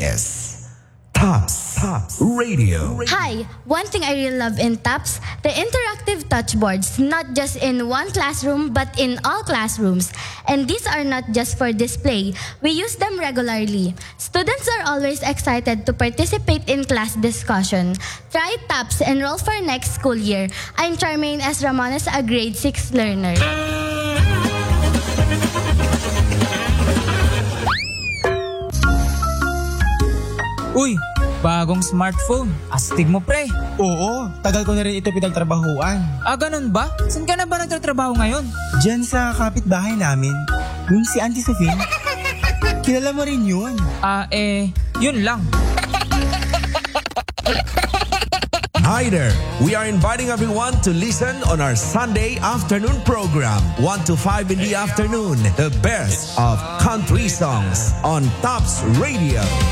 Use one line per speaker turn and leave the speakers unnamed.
is Tops Radio.
Hi! One thing I really love in TAPS, the interactive touchboards, not just in one classroom but in all classrooms. And these are not just for display. We use them regularly. Students are always excited to participate in class discussion. Try TAPS, enroll for next school year. I'm Charmaine S. Ramones, a grade 6 learner.
Uy, bagong smartphone. Astig mo, pre.
Oo, tagal ko na rin ito pinagtrabahuan.
Ah, ganun ba? Saan ka na ba nagtatrabaho ngayon?
Diyan sa kapitbahay namin, yung si Auntie Sophie. Kilala mo rin yun.
Yun lang.
Hi there! We are inviting everyone to listen on our Sunday afternoon program, 1 to 5 in the afternoon, the best of country songs on Tops Radio.